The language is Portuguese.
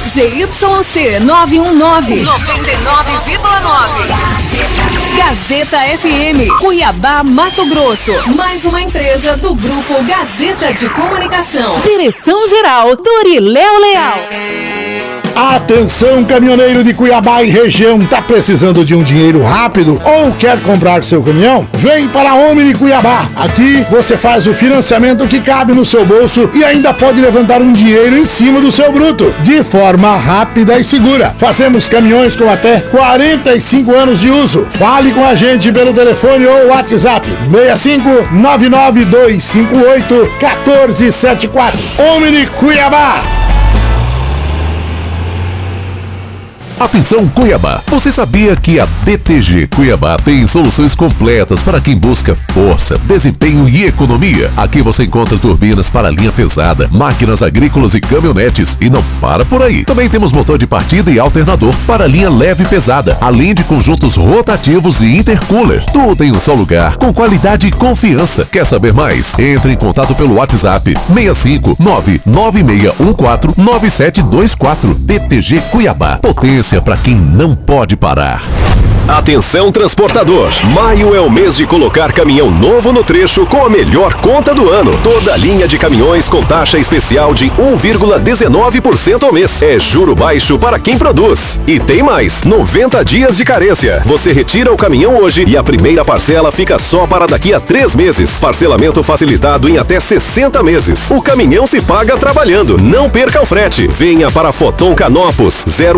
ZYC 919, 99,9. Gazeta FM, Cuiabá, Mato Grosso. Mais uma empresa do Grupo Gazeta de Comunicação. Direção-geral, Doriléo Leal. Atenção, caminhoneiro de Cuiabá e região, tá precisando de um dinheiro rápido ou quer comprar seu caminhão? Vem para a Omni Cuiabá. Aqui você faz o financiamento que cabe no seu bolso e ainda pode levantar um dinheiro em cima do seu bruto, de forma rápida e segura. Fazemos caminhões com até 45 anos de uso. Fale com a gente pelo telefone ou WhatsApp 65-99258-1474. Omni Cuiabá. Atenção Cuiabá! Você sabia que a BTG Cuiabá tem soluções completas para quem busca força, desempenho e economia? Aqui você encontra turbinas para linha pesada, máquinas agrícolas e caminhonetes. E não para por aí. Também temos motor de partida e alternador para linha leve e pesada, além de conjuntos rotativos e intercooler. Tudo em um só lugar, com qualidade e confiança. Quer saber mais? Entre em contato pelo WhatsApp 65996149724. BTG Cuiabá. Potência para quem não pode parar. Atenção transportador, maio é o mês de colocar caminhão novo no trecho com a melhor conta do ano. Toda a linha de caminhões com taxa especial de 1,19% ao mês. É juro baixo para quem produz. E tem mais, 90 dias de carência. Você retira o caminhão hoje e a primeira parcela fica só para daqui a 3 meses. Parcelamento facilitado em até 60 meses. O caminhão se paga trabalhando. Não perca o frete. Venha para Foton Canopus,